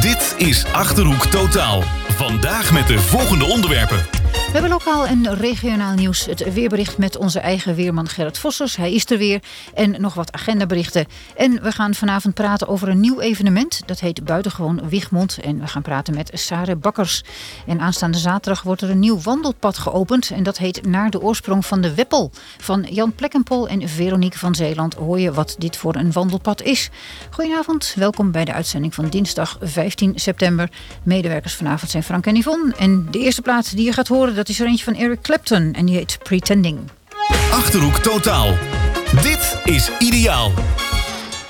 Dit is Achterhoek Totaal. Vandaag met de volgende onderwerpen. We hebben lokaal en regionaal nieuws. Het weerbericht met onze eigen weerman Gerrit Vossers. Hij is er weer. En nog wat agendaberichten. En we gaan vanavond praten over een nieuw evenement. Dat heet Buitengewoon Wichmond. En we gaan praten met Sare Bakkers. En aanstaande zaterdag wordt er een nieuw wandelpad geopend. En dat heet Naar de oorsprong van de Weppel. Van Jan Plekkenpol en Veronique van Zeeland hoor je wat dit voor een wandelpad is. Goedenavond, welkom bij de uitzending van dinsdag 15 september. Medewerkers vanavond zijn Frank en Yvonne. En de eerste plaat die je gaat horen, dat is er eentje van Eric Clapton en die heet Pretending. Achterhoek Totaal. Dit is Ideaal.